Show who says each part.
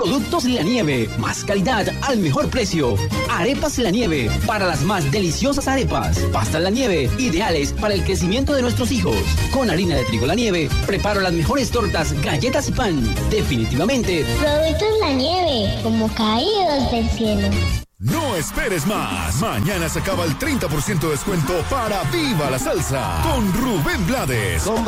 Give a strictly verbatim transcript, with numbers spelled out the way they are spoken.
Speaker 1: Productos La Nieve, más calidad al mejor precio. Arepas La Nieve, para las más deliciosas arepas. Pastas La Nieve, ideales para el crecimiento de nuestros hijos. Con harina de trigo La Nieve, preparo las mejores tortas, galletas y pan. Definitivamente.
Speaker 2: Productos La Nieve, como caídos del cielo.
Speaker 3: No esperes más. Mañana se acaba el treinta por ciento de descuento para Viva la Salsa con Rubén Blades.